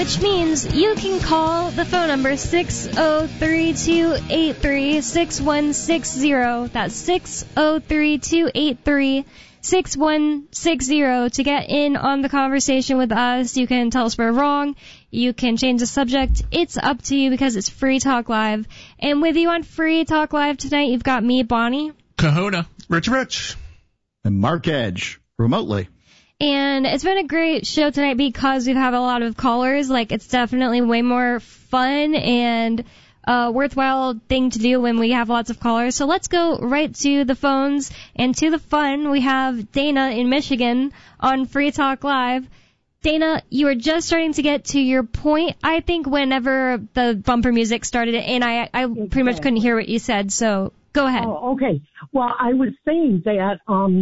Which means you can call the phone number 603-283-6160. That's 603-283-6160 to get in on the conversation with us. You can tell us we're wrong. You can change the subject. It's up to you because it's Free Talk Live. And with you on Free Talk Live tonight, you've got me, Bonnie. Kahuna. Rich. And Mark Edge, remotely. And it's been a great show tonight because we've had a lot of callers. Like, it's definitely way more fun and worthwhile thing to do when we have lots of callers. So let's go right to the phones and to the fun. We have Dana in Michigan on Free Talk Live. Dana, you were just starting to get to your point, I think, whenever the bumper music started, and I pretty much couldn't hear what you said, so go ahead. Oh, okay. Well, I was saying that,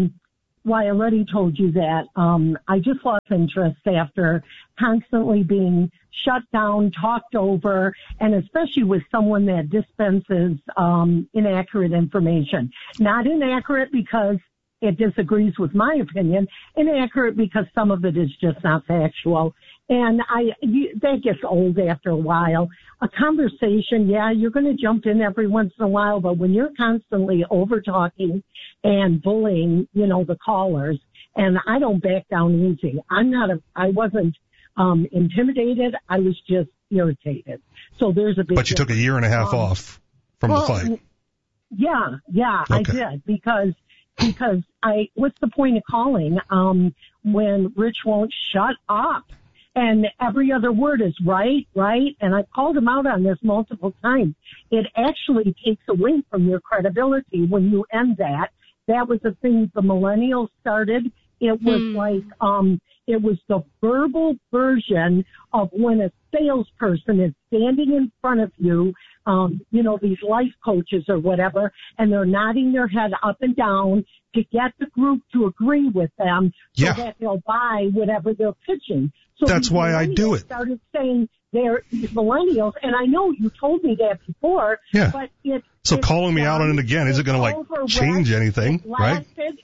I already told you that, I just lost interest after constantly being shut down, talked over, and especially with someone that dispenses, inaccurate information. Not inaccurate because it disagrees with my opinion, inaccurate because some of it is just not factual. And that gets old after a while. A conversation, yeah, you're going to jump in every once in a while, but when you're constantly over-talking and bullying, the callers, and I don't back down easy. I wasn't intimidated. I was just irritated. So there's a big But you took a year and a half off from the fight. Yeah, okay. I did because what's the point of calling when Rich won't shut up? And every other word is right, and I've called him out on this multiple times. It actually takes away from your credibility when you end that. That was the thing the millennials started. It was it was the verbal version of when a salesperson is standing in front of you, these life coaches or whatever, and they're nodding their head up and down to get the group to agree with them so that they'll buy whatever they're pitching. So that's why I do it. Started saying they're millennials, and I know you told me that before. Yeah. But so calling me out on it again isn't going to change anything, right?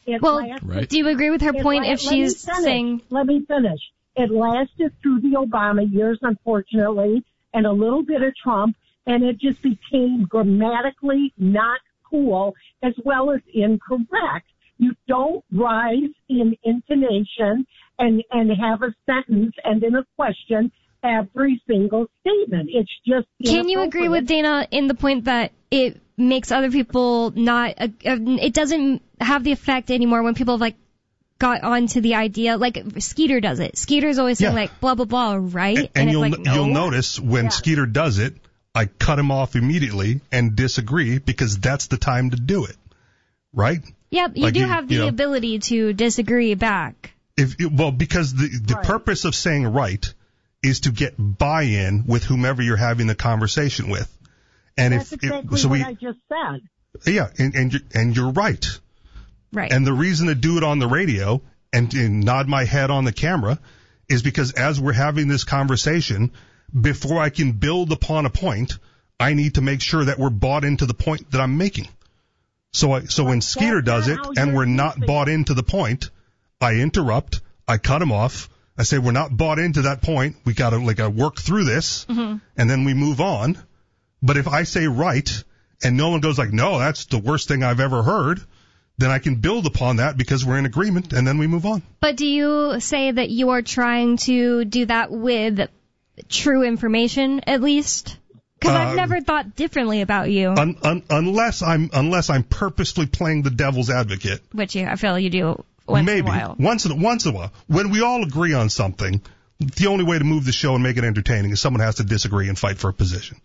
Do you agree with her point if she's saying? Let me finish. It lasted through the Obama years, unfortunately, and a little bit of Trump, and it just became grammatically not cool as well as incorrect. You don't rise in intonation and have a sentence and in a question every single statement. It's just Can you agree with Dana in the point that it makes other people not, it doesn't have the effect anymore when people have got onto the idea, like Skeeter does it. Skeeter's always saying blah, blah, blah, right? And it's you'll notice when Skeeter does it, I cut him off immediately and disagree because that's the time to do it, right? Yep, you do have the ability to disagree back. Because the purpose of saying right is to get buy-in with whomever you're having the conversation with. And that's exactly what I just said. Yeah, and you're right. Right. And the reason to do it on the radio and nod my head on the camera is because as we're having this conversation, before I can build upon a point, I need to make sure that we're bought into the point that I'm making. So when Skeeter does it and we're not bought into the point, I interrupt, I cut him off, I say we're not bought into that point, we gotta work through this, and then we move on. But if I say right, and no one goes no, that's the worst thing I've ever heard, then I can build upon that because we're in agreement, and then we move on. But do you say that you are trying to do that with true information, at least? Because I've never thought differently about you. Unless I'm purposefully playing the devil's advocate. Which I feel you do once in a while. Once in a while. When we all agree on something, the only way to move the show and make it entertaining is someone has to disagree and fight for a position.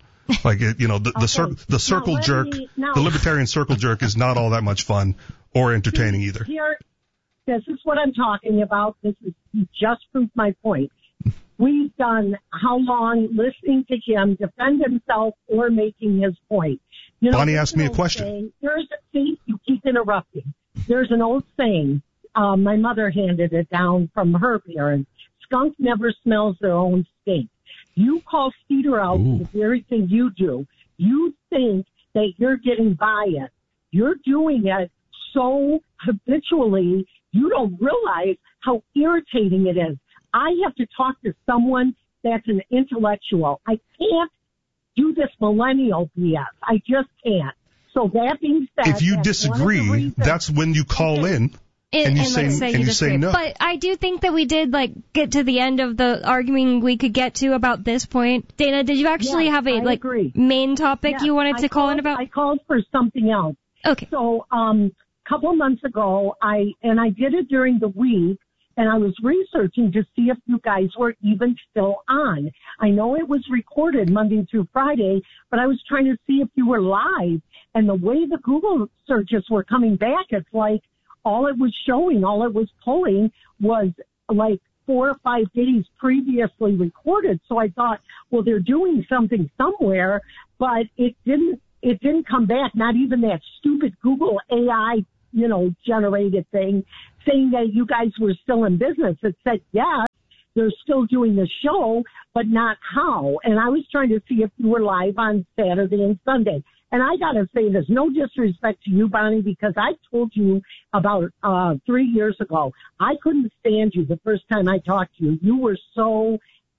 The circle jerk, the libertarian circle jerk is not all that much fun or entertaining either. This is what I'm talking about. You just proved my point. We've done how long listening to him defend himself or making his point. Bonnie asked me a question. You keep interrupting. There's an old saying. My mother handed it down from her parents. Skunk never smells their own stink. You call Skeeter out for the very thing you do. You think that you're getting by-in. You're doing it so habitually, you don't realize how irritating it is. I have to talk to someone that's an intellectual. I can't do this millennial BS. I just can't. So that being said, if you disagree, that's when you call in. And you say no. But I do think that we did get to the end of the arguing we could get to about this point. Dana, did you actually have a main topic you wanted to call in about? I called for something else. Okay. So couple of months ago, I did it during the week, and I was researching to see if you guys were even still on. I know it was recorded Monday through Friday, but I was trying to see if you were live. And the way the Google searches were coming back, it's like all it was showing, all it was pulling was 4 or 5 days previously recorded. So I thought, well, they're doing something somewhere, but it didn't come back, not even that stupid Google AI, generated thing saying that you guys were still in business. It said, yes, they're still doing the show, but not how. And I was trying to see if you were live on Saturday and Sunday. And I got to say this, no disrespect to you, Bonnie, because I told you about 3 years ago, I couldn't stand you the first time I talked to you. You were so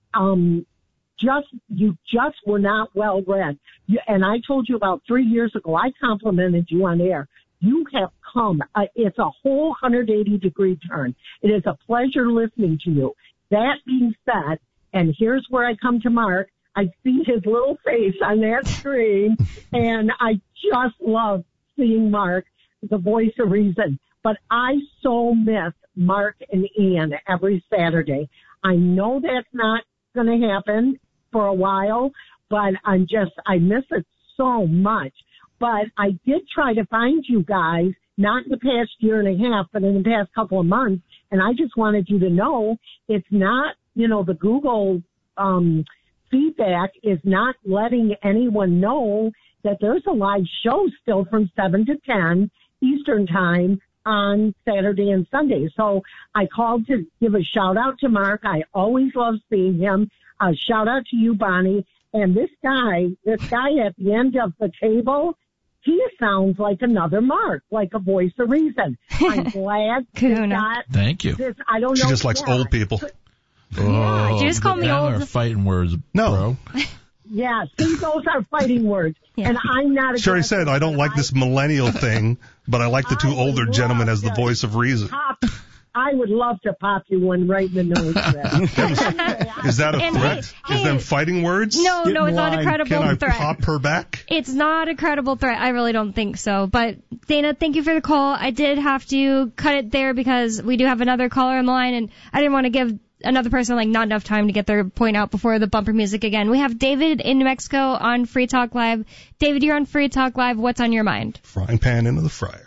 you just were not well read. And I told you about 3 years ago, I complimented you on air. You have come. It's a whole 180-degree turn. It is a pleasure listening to you. That being said, and here's where I come to Mark, I see his little face on that screen, and I just love seeing Mark, the voice of reason. But I so miss Mark and Ian every Saturday. I know that's not going to happen for a while, but I miss it so much. But I did try to find you guys, not in the past year and a half, but in the past couple of months. And I just wanted you to know it's not, the Google feedback is not letting anyone know that there's a live show still from 7 to 10 Eastern time on Saturday and Sunday. So I called to give a shout out to Mark. I always love seeing him. A shout out to you, Bonnie. And this guy at the end of the table, he sounds like another Mark, like a voice of reason. I'm glad. Thank you. I don't know. She just likes old people. Yeah, you just call me old. Are fighting words, no. Bro. Yeah, see, those are fighting words. Yeah. And I'm not. Sure, he said, I don't like this millennial thing, but I like the two older gentlemen as the voice of reason. I would love to pop you one right in the nose. Is that a threat? Is them fighting words? No, it's not a credible threat. Can I pop her back? It's not a credible threat. I really don't think so. But, Dana, thank you for the call. I did have to cut it there because we do have another caller on the line, and I didn't want to give another person not enough time to get their point out before the bumper music again. We have David in New Mexico on Free Talk Live. David, you're on Free Talk Live. What's on your mind? Frying pan into the fryer.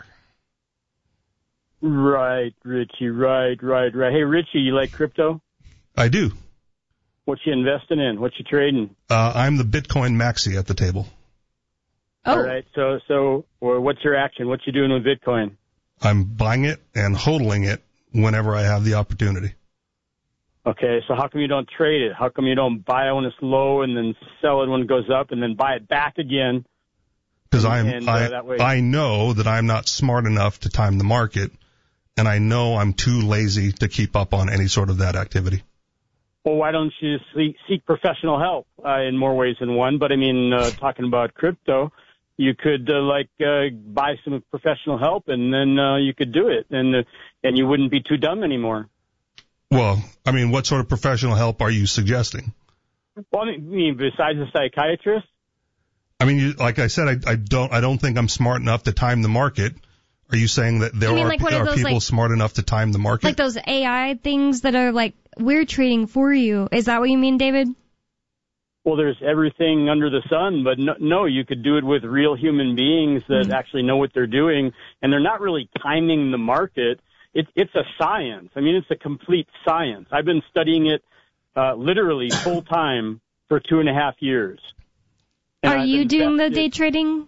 Right, Richie, right. Hey, Richie, you like crypto? I do. What you investing in? What you trading? I'm the Bitcoin maxi at the table. Oh. All right, so what's your action? What you doing with Bitcoin? I'm buying it and hodling it whenever I have the opportunity. Okay, so how come you don't trade it? How come you don't buy it when it's low and then sell it when it goes up and then buy it back again? Because I know that I'm not smart enough to time the market, and I know I'm too lazy to keep up on any sort of that activity. Well, why don't you seek professional help in more ways than one? But, I mean, talking about crypto, you could, buy some professional help, and then you could do it, and you wouldn't be too dumb anymore. Well, I mean, what sort of professional help are you suggesting? Well, I mean, besides a psychiatrist? I mean, like I said, I don't think I'm smart enough to time the market. Are you saying that there are people smart enough to time the market? Like those AI things that are we're trading for you. Is that what you mean, David? Well, there's everything under the sun, but no, you could do it with real human beings that actually know what they're doing, and they're not really timing the market. It's a science. I mean, it's a complete science. I've been studying it literally full time for 2.5 years. Are you doing the day trading?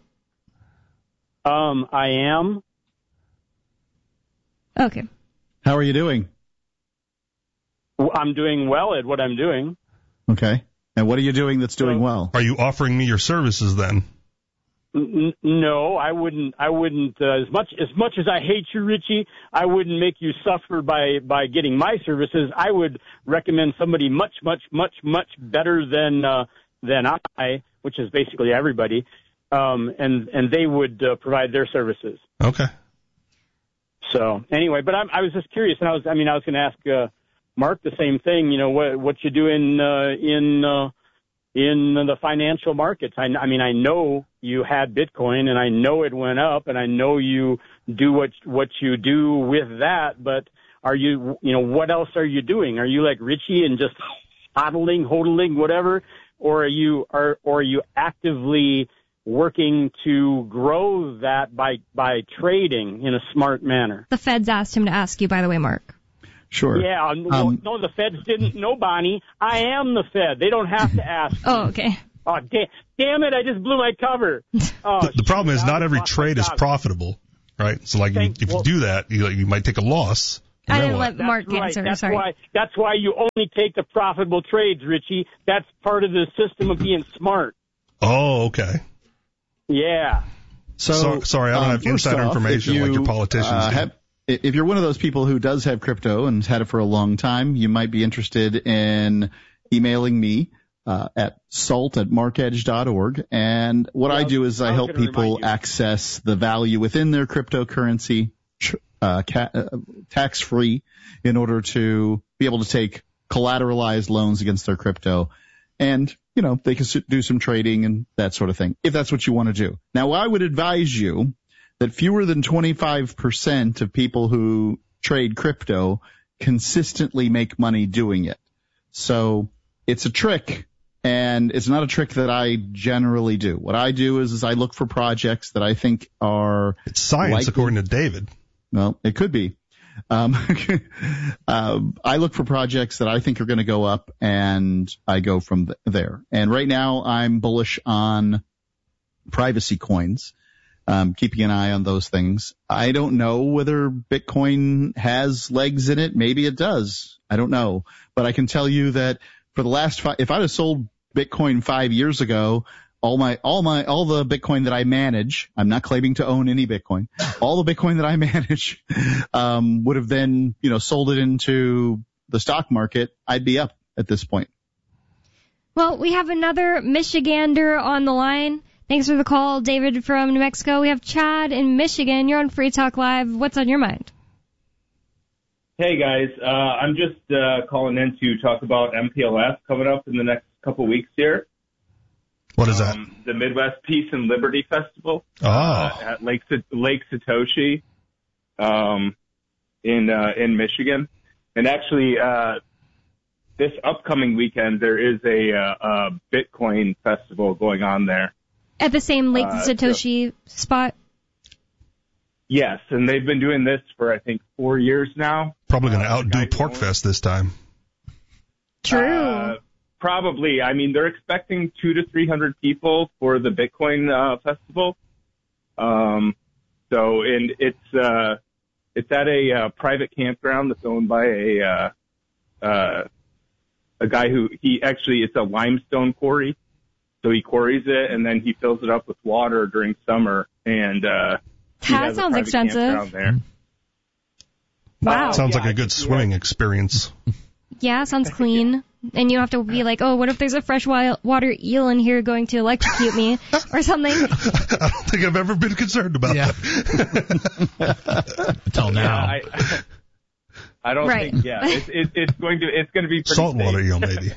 I am. Okay. How are you doing? I'm doing well at what I'm doing. Okay. And what are you doing that's doing well? Are you offering me your services then? No, I wouldn't. As much as I hate you, Richie, I wouldn't make you suffer by getting my services. I would recommend somebody much better than I, which is basically everybody, and they would provide their services. Okay. So anyway, but I was just curious, and I was going to ask Mark the same thing. You know, what you do in the financial markets. I know you had Bitcoin, and I know it went up, and I know you do what you do with that. But are you what else are you doing? Are you like Richie and just hodling, whatever, or are you actively working to grow that by trading in a smart manner? The Feds asked him to ask you, by the way, Mark. Sure. Yeah, no, the Feds didn't know, Bonnie. I am the Fed. They don't have to ask. Oh, okay. Oh, damn it, I just blew my cover. Oh, the problem is not every trade is profitable, right? So, like, if you do that, you might take a loss. I didn't let Mark answer. Sorry. That's why you only take the profitable trades, Richie. That's part of the system of being smart. Oh, okay. Yeah. So sorry, I don't have insider information like your politicians do. If you're one of those people who does have crypto and has had it for a long time, you might be interested in emailing me at salt@markedge.org. And what I do is I help people access the value within their cryptocurrency tax-free in order to be able to take collateralized loans against their crypto. And, they can do some trading and that sort of thing, if that's what you want to do. Now, I would advise you that fewer than 25% of people who trade crypto consistently make money doing it. So it's a trick, and it's not a trick that I generally do. What I do is I look for projects that I think are... It's science, according to David. Well, it could be. I look for projects that I think are going to go up, and I go from there. And right now I'm bullish on privacy coins. Keeping an eye on those things. I don't know whether Bitcoin has legs in it. Maybe it does. I don't know. But I can tell you that for the last if I'd have sold Bitcoin 5 years ago, all the Bitcoin that I manage, I'm not claiming to own any Bitcoin, all the Bitcoin that I manage, would have then, sold it into the stock market. I'd be up at this point. Well, we have another Michigander on the line. Thanks for the call, David from New Mexico. We have Chad in Michigan. You're on Free Talk Live. What's on your mind? Hey, guys. I'm just calling in to talk about MPLS coming up in the next couple weeks here. What is that? The Midwest Peace and Liberty Festival at Lake Satoshi in Michigan. And actually, this upcoming weekend, there is a Bitcoin festival going on there. At the same Lake Satoshi spot? Yes, and they've been doing this for, I think, 4 years now. Probably going to outdo PorcFest this time. True. Probably. I mean, they're expecting 200 to 300 people for the Bitcoin festival. And it's at a private campground that's owned by a guy who it's a limestone quarry. So he quarries it, and then he fills it up with water during summer, and that sounds expensive. There. Wow. Sounds like a good swimming experience. Yeah, sounds clean. And you have to be like, oh, what if there's a freshwater eel in here going to electrocute me or something? I don't think I've ever been concerned about that. Until now. Yeah, I don't think. Yeah, it's going to be pretty saltwater safe. eel maybe.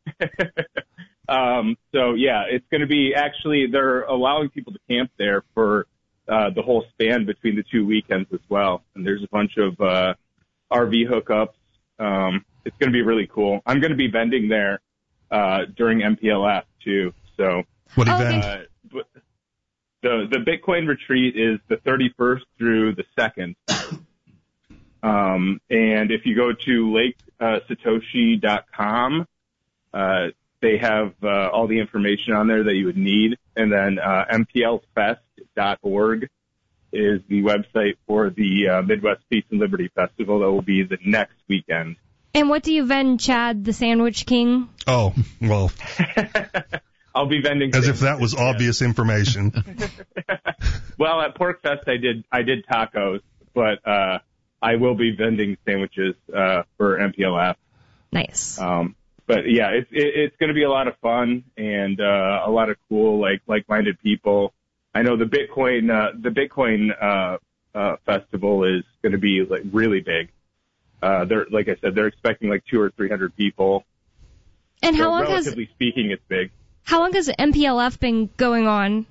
So yeah, it's going to be they're allowing people to camp there for the whole span between the 2 weekends as well. And there's a bunch of RV hookups. It's going to be really cool. I'm going to be vending there during MPLS too. So what event? The Bitcoin retreat is the 31st through the 2nd. And if you go to lakesatoshi.com, they have all the information on there that you would need. And then mplfest.org is the website for the Midwest Peace and Liberty Festival that will be the next weekend. And what do you vend, Chad, the Sandwich King? Oh, well. I'll be vending. As if that was obvious information. Well, at PorcFest I did tacos, but I will be vending sandwiches for MPLF. Nice. But yeah, it's going to be a lot of fun and a lot of cool like-minded people. I know the Bitcoin festival is going to be like really big. They're, like I said, they're expecting like 200 or 300 people. And so relatively speaking, it's big. How long has MPLF been going on?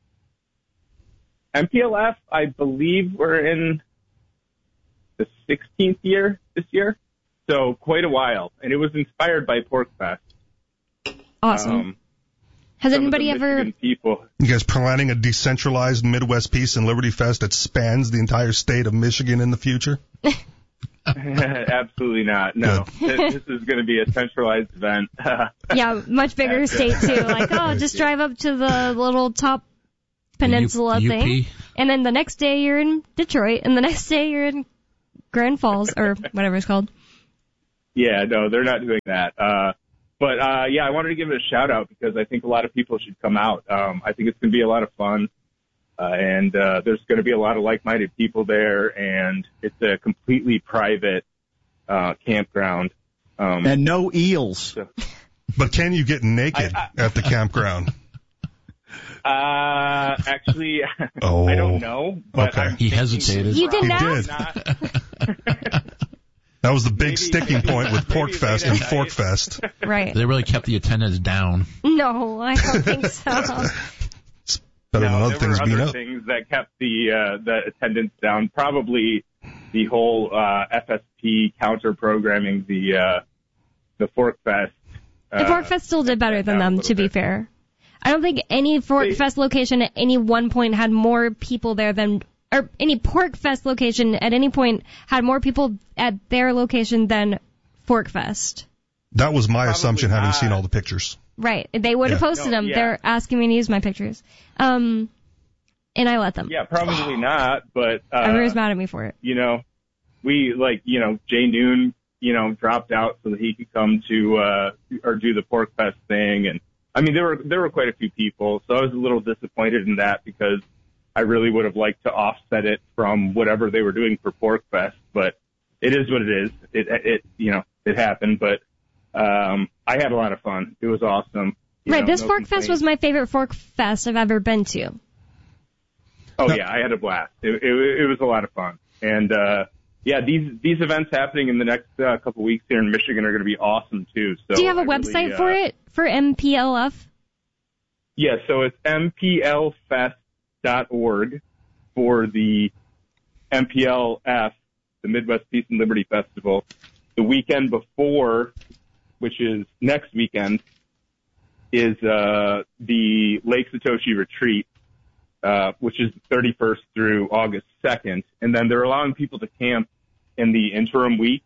MPLF, I believe we're in the 16th year this year, so quite a while. And it was inspired by PorcFest. Awesome. Has anybody ever... You guys planning a decentralized Midwest Peace and Liberty Fest that spans the entire state of Michigan in the future? Absolutely not. No. This is going to be a centralized event. Yeah, much bigger state, too. Like, just drive up to the little top peninsula thing. And then the next day you're in Detroit, and the next day you're in Grand Falls, or whatever it's called. Yeah, no, they're not doing that. But I wanted to give it a shout out because I think a lot of people should come out. I think it's going to be a lot of fun. And there's going to be a lot of like-minded people there, and it's a completely private campground. And no eels. So. But can you get naked at the campground? Actually, I don't know. But okay. He hesitated. You didn't ask? That was the big sticking point with PorcFest and ForkFest. Right. They really kept the attendance down. No, I don't think so. Better than other things being up. There were other things that kept the attendance down. Probably the whole FSP counter programming the ForkFest. The ForkFest still did better than them, to be fair. I don't think any ForkFest location at any one point had more people there than, or any PorcFest location at any point had more people at their location than ForkFest. That was my assumption, having seen all the pictures. Right. They would have posted them. Yeah. They're asking me to use my pictures. And I let them. Yeah, probably not, but... everyone's mad at me for it. You know, Jay Noon, dropped out so that he could come to, or do the PorcFest thing. And, I mean, there were quite a few people, so I was a little disappointed in that because I really would have liked to offset it from whatever they were doing for PorcFest, but it is what it is. It happened, but... I had a lot of fun. It was awesome. Right, this ForkFest was my favorite ForkFest I've ever been to. Oh, yeah, I had a blast. It was a lot of fun. And, these events happening in the next couple weeks here in Michigan are going to be awesome, too. So do you have a website for it, for MPLF? Yeah, so it's mplfest.org for the MPLF, the Midwest Peace and Liberty Festival. The weekend before, which is next weekend, is the Lake Satoshi Retreat, which is the 31st through August 2nd. And then they're allowing people to camp in the interim week.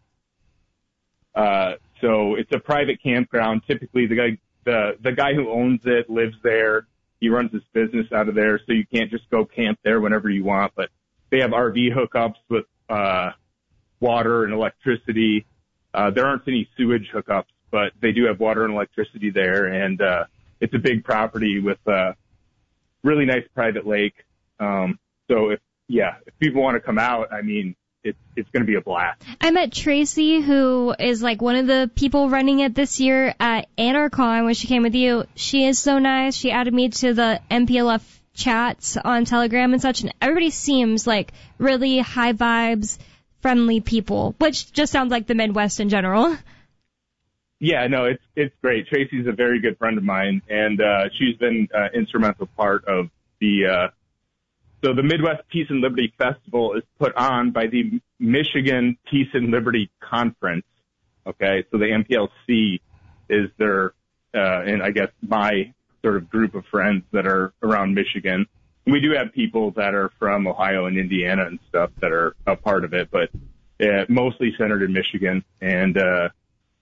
So it's a private campground. Typically, the guy who owns it lives there. He runs his business out of there, so you can't just go camp there whenever you want. But they have RV hookups with water and electricity. There aren't any sewage hookups, but they do have water and electricity there, and it's a big property with a really nice private lake. So if people want to come out, I mean, it's going to be a blast. I met Tracy, who is like one of the people running it this year at Anarchon when she came with you. She is so nice. She added me to the MPLF chats on Telegram and such, and everybody seems like really high vibes, friendly people, which just sounds like the Midwest in general. Yeah, no, it's great. Tracy's a very good friend of mine, and she's been instrumental part of the so the Midwest Peace and Liberty Festival is put on by the Michigan Peace and Liberty Conference. Okay, so the MPLC is their and I guess my sort of group of friends that are around Michigan. We do have people that are from Ohio and Indiana and stuff that are a part of it, but mostly centered in Michigan. And I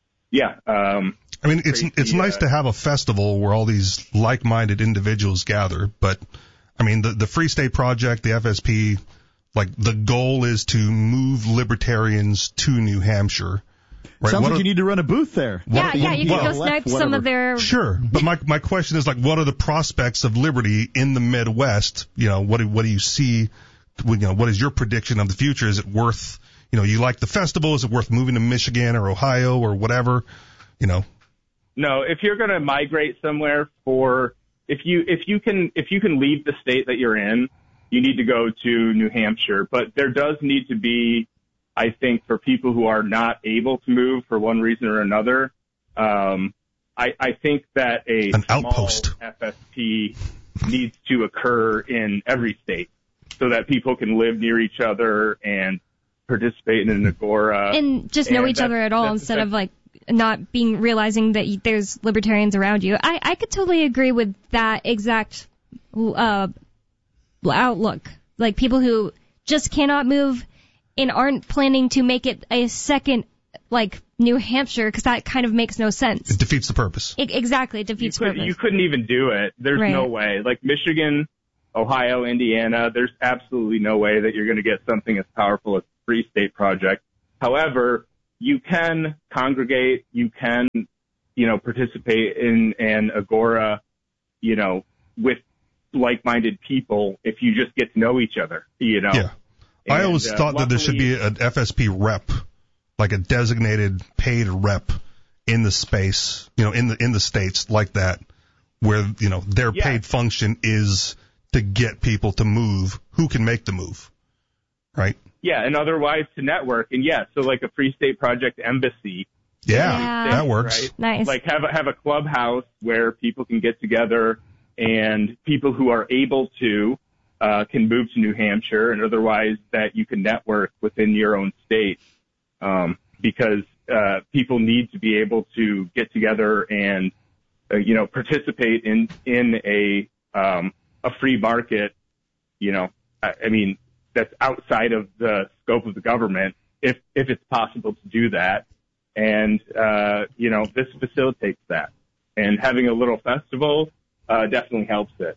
mean, it's nice to have a festival where all these like-minded individuals gather. But I mean, the Free State Project, the FSP, like the goal is to move libertarians to New Hampshire. Right? Sounds like you need to run a booth there. You can go snipe some of their... Sure, but my question is, like, what are the prospects of liberty in the Midwest? What do you see? What is your prediction of the future? Is it worth, you like the festival? Is it worth moving to Michigan or Ohio or whatever? No, if you're going to migrate somewhere if you can leave the state that you're in, you need to go to New Hampshire. But there does need to be, I think, for people who are not able to move for one reason or another, I think that an outpost FSP needs to occur in every state so that people can live near each other and participate in an agora. And just know each other at all instead of like not realizing that there's libertarians around you. I could totally agree with that exact outlook. Like people who just cannot move and aren't planning to make it a second, like, New Hampshire, because that kind of makes no sense. It defeats the purpose. Exactly, it defeats the purpose. You couldn't even do it. There's no way. Like Michigan, Ohio, Indiana, there's absolutely no way that you're going to get something as powerful as the Free State Project. However, you can congregate, you can, participate in an agora, with like-minded people if you just get to know each other, Yeah. I always thought that there should be an FSP rep, like a designated paid rep in the space, in the states like that, where, their paid function is to get people to move who can make the move, right? Yeah, and otherwise to network. And so like a Free State Project embassy. Yeah, that works. Right? Nice. Like have a clubhouse where people can get together and people who are able to can move to New Hampshire, and otherwise that you can network within your own state, because people need to be able to get together and participate in a free market. I mean that's outside of the scope of the government, if it's possible to do that, and this facilitates that, and having a little festival definitely helps it.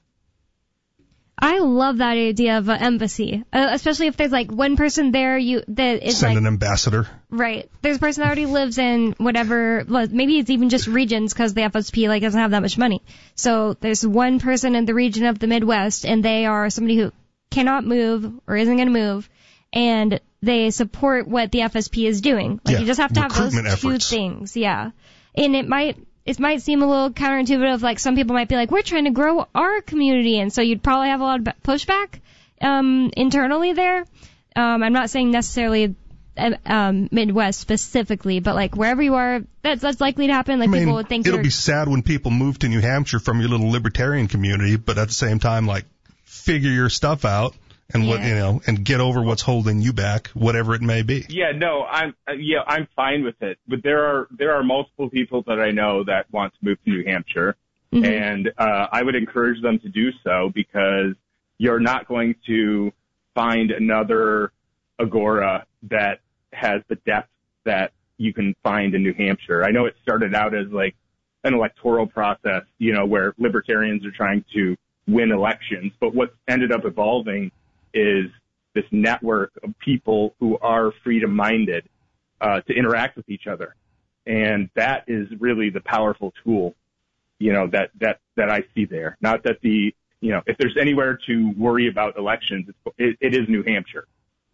I love that idea of an embassy, especially if there's like one person there that is send an ambassador. Right. There's a person that already lives in whatever, maybe it's even just regions because the FSP doesn't have that much money. So there's one person in the region of the Midwest, and they are somebody who cannot move or isn't going to move, and they support what the FSP is doing. You just have to have those two things. Yeah. And it might seem a little counterintuitive, like some people might be like, we're trying to grow our community, and so you'd probably have a lot of pushback internally there. I'm not saying necessarily Midwest specifically, but like wherever you are, that's likely to happen. Like people would think it'll be sad when people move to New Hampshire from your little libertarian community, but at the same time, like, figure your stuff out and and get over what's holding you back, whatever it may be. Yeah, no, I'm fine with it. But there are multiple people that I know that want to move to New Hampshire, and I would encourage them to do so, because you're not going to find another agora that has the depth that you can find in New Hampshire. I know it started out as like an electoral process, where libertarians are trying to win elections, but what's ended up evolving is this network of people who are freedom-minded to interact with each other. And that is really the powerful tool, that I see there. Not that if there's anywhere to worry about elections, it is New Hampshire.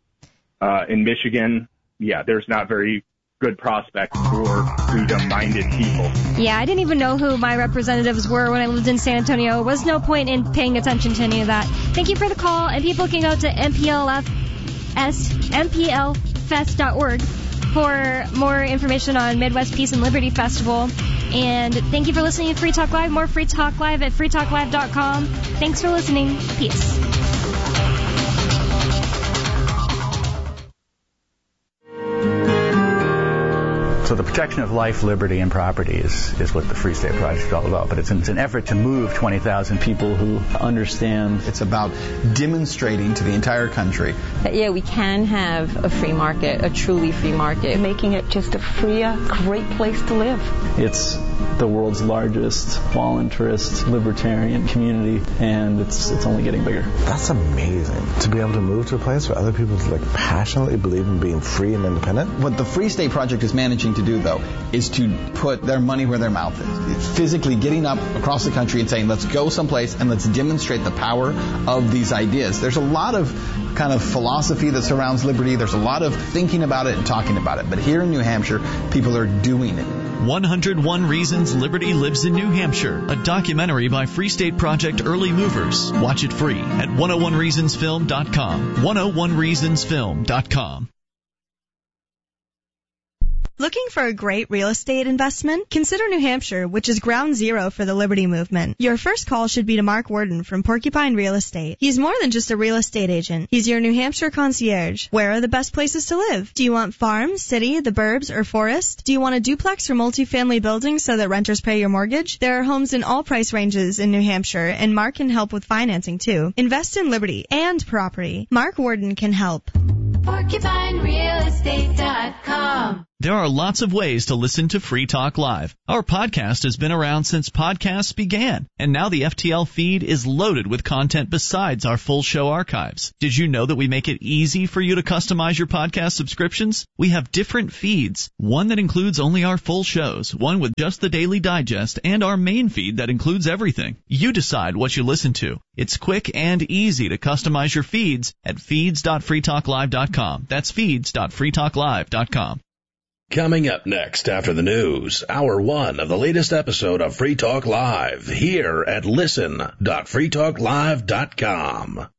In Michigan, there's not very good prospects for freedom-minded people. Yeah, I didn't even know who my representatives were when I lived in San Antonio. There was no point in paying attention to any of that. Thank you for the call, and people can go to mplfest.org for more information on Midwest Peace and Liberty Festival. And thank you for listening to Free Talk Live. More Free Talk Live at freetalklive.com. Thanks for listening. Peace. So the protection of life, liberty, and property is what the Free State Project is all about. But it's an effort to move 20,000 people who understand. It's about demonstrating to the entire country that, we can have a free market, a truly free market. Making it just a freer, great place to live. It's the world's largest voluntarist libertarian community, and it's only getting bigger. That's amazing, to be able to move to a place where other people passionately believe in being free and independent. What the Free State Project is managing to do, though, is to put their money where their mouth is. It's physically getting up across the country and saying, let's go someplace and let's demonstrate the power of these ideas. There's a lot of kind of philosophy that surrounds liberty. There's a lot of thinking about it and talking about it. But here in New Hampshire, people are doing it. 101 Reasons Liberty Lives in New Hampshire, a documentary by Free State Project Early Movers. Watch it free at 101reasonsfilm.com. 101reasonsfilm.com. Looking for a great real estate investment? Consider New Hampshire, which is ground zero for the Liberty Movement. Your first call should be to Mark Worden from Porcupine Real Estate. He's more than just a real estate agent. He's your New Hampshire concierge. Where are the best places to live? Do you want farm, city, the burbs, or forest? Do you want a duplex or multifamily building so that renters pay your mortgage? There are homes in all price ranges in New Hampshire, and Mark can help with financing too. Invest in liberty and property. Mark Worden can help. PorcupineRealEstate.com. There are lots of ways to listen to Free Talk Live. Our podcast has been around since podcasts began, and now the FTL feed is loaded with content besides our full show archives. Did you know that we make it easy for you to customize your podcast subscriptions? We have different feeds, one that includes only our full shows, one with just the Daily Digest, and our main feed that includes everything. You decide what you listen to. It's quick and easy to customize your feeds at feeds.freetalklive.com. That's feeds.freetalklive.com. Coming up next after the news, hour one of the latest episode of Free Talk Live here at listen.freetalklive.com.